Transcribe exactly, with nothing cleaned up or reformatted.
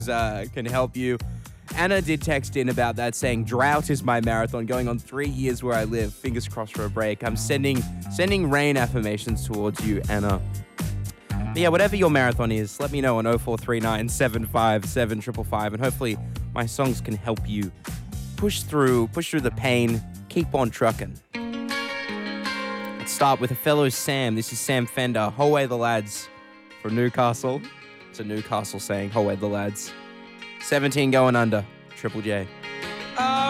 uh, can help you. Anna did text in about that, saying drought is my marathon, going on three years where I live. Fingers crossed for a break. I'm sending sending rain affirmations towards you, Anna. But yeah, whatever your marathon is, let me know on oh four three nine, seven five seven, five five five, and hopefully my songs can help you push through, push through the pain, keep on trucking. Let's start with a fellow Sam. This is Sam Fender, Ho Away the Lads from Newcastle. It's a Newcastle saying, Ho Away the Lads. seventeen going under, Triple J.